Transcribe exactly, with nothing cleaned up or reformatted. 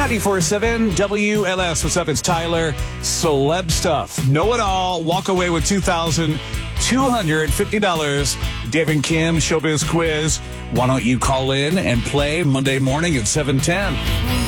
ninety-four point seven W L S. What's up? It's Tyler. Celeb stuff. Know it all. Walk away with two thousand two hundred fifty dollars. Dave and Kim Showbiz Quiz. Why don't you call in and play Monday morning at seven ten?